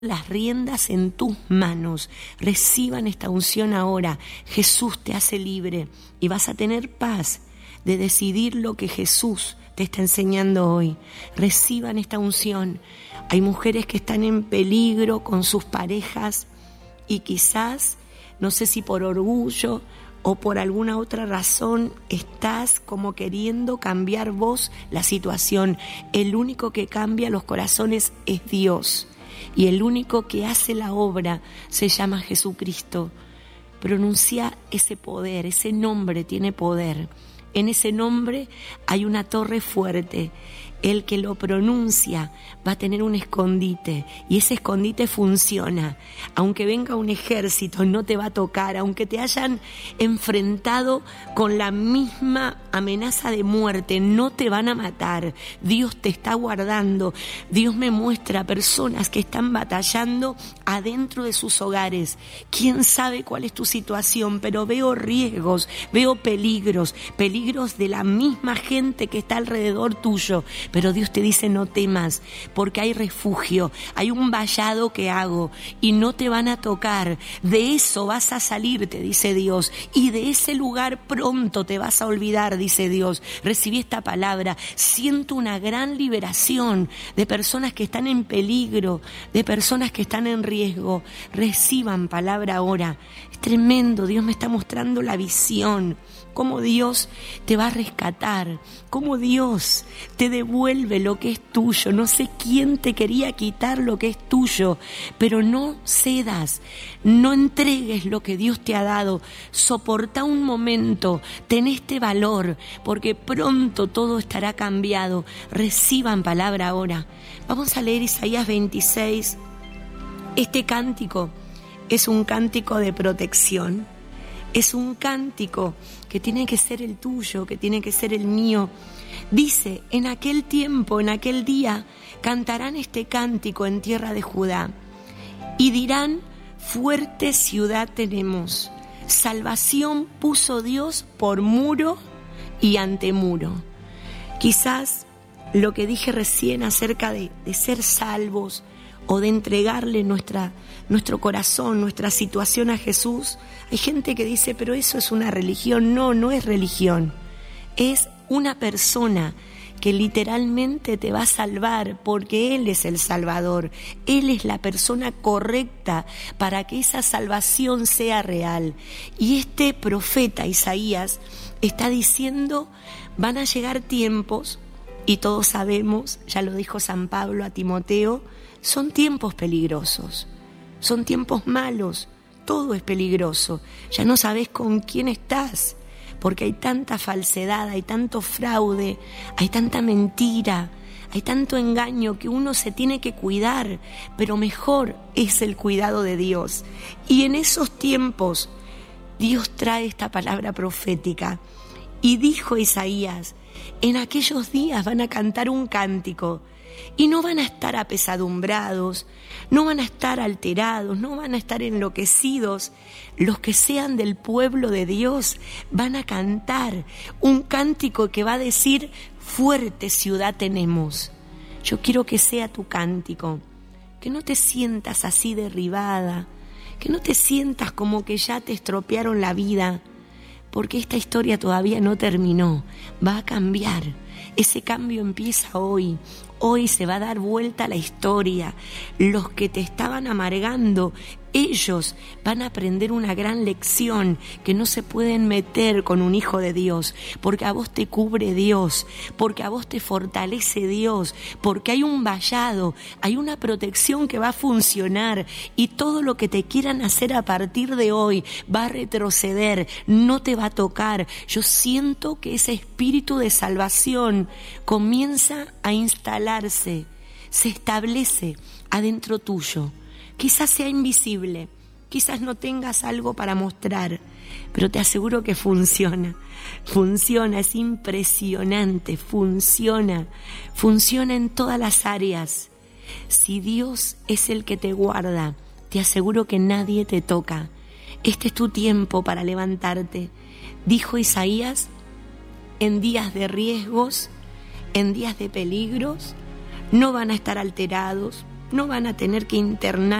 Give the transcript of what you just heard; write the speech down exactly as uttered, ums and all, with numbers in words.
las riendas en tus manos. Reciban esta unción ahora. Jesús te hace libre y vas a tener paz de decidir lo que Jesús te está enseñando hoy. Reciban esta unción. Hay mujeres que están en peligro con sus parejas y quizás, no sé si por orgullo o por alguna otra razón, estás como queriendo cambiar vos la situación. El único que cambia los corazones es Dios. Y el único que hace la obra se llama Jesucristo. Pronuncia ese poder, ese nombre tiene poder. En ese nombre hay una torre fuerte. El que lo pronuncia va a tener un escondite y ese escondite funciona. Aunque venga un ejército, no te va a tocar. Aunque te hayan enfrentado con la misma amenaza de muerte, no te van a matar. Dios te está guardando. Dios me muestra personas que están batallando adentro de sus hogares. Quién sabe cuál es tu situación, pero veo riesgos, veo peligros, peligros de la misma gente que está alrededor tuyo. Pero Dios te dice: no temas, porque hay refugio, hay un vallado que hago y no te van a tocar. De eso vas a salir, te dice Dios, y de ese lugar pronto te vas a olvidar, dice Dios. Recibí esta palabra. Siento una gran liberación de personas que están en peligro, de personas que están en riesgo. Reciban palabra ahora. Es tremendo. Dios me está mostrando la visión. Cómo Dios te va a rescatar, cómo Dios te devuelve lo que es tuyo. No sé quién te quería quitar lo que es tuyo, pero no cedas, no entregues lo que Dios te ha dado. Soporta un momento, ten este valor, porque pronto todo estará cambiado. Reciban palabra ahora. Vamos a leer Isaías veintiséis. Este cántico es un cántico de protección. Es un cántico que tiene que ser el tuyo, que tiene que ser el mío. Dice: en aquel tiempo, en aquel día, cantarán este cántico en tierra de Judá y dirán: fuerte ciudad tenemos, salvación puso Dios por muro y antemuro. Quizás lo que dije recién acerca de, de ser salvos o de entregarle nuestra, nuestro corazón, nuestra situación a Jesús. Hay gente que dice: pero eso es una religión. No, no es religión. Es una persona que literalmente te va a salvar, porque Él es el Salvador. Él es la persona correcta para que esa salvación sea real. Y este profeta Isaías está diciendo: van a llegar tiempos, y todos sabemos, ya lo dijo San Pablo a Timoteo, son tiempos peligrosos, son tiempos malos, todo es peligroso. Ya no sabes con quién estás, porque hay tanta falsedad, hay tanto fraude, hay tanta mentira, hay tanto engaño que uno se tiene que cuidar, pero mejor es el cuidado de Dios. Y en esos tiempos Dios trae esta palabra profética. Y dijo Isaías: en aquellos días van a cantar un cántico y no van a estar apesadumbrados, no van a estar alterados, no van a estar enloquecidos. Los que sean del pueblo de Dios van a cantar un cántico que va a decir: fuerte ciudad tenemos. Yo quiero que sea tu cántico, que no te sientas así derribada, que no te sientas como que ya te estropearon la vida, porque esta historia todavía no terminó, va a cambiar. Ese cambio empieza hoy. Hoy se va a dar vuelta la historia. Los que te estaban amargando, ellos van a aprender una gran lección, que no se pueden meter con un hijo de Dios, porque a vos te cubre Dios, porque a vos te fortalece Dios, porque hay un vallado, hay una protección que va a funcionar, y todo lo que te quieran hacer a partir de hoy va a retroceder, no te va a tocar. Yo siento que ese espíritu de salvación comienza a instalarse, se establece adentro tuyo. Quizás sea invisible, quizás no tengas algo para mostrar, pero te aseguro que funciona, funciona, es impresionante, funciona, funciona en todas las áreas. Si Dios es el que te guarda, te aseguro que nadie te toca. Este es tu tiempo para levantarte. Dijo Isaías: en días de riesgos, en días de peligros, no van a estar alterados, no van a tener que internar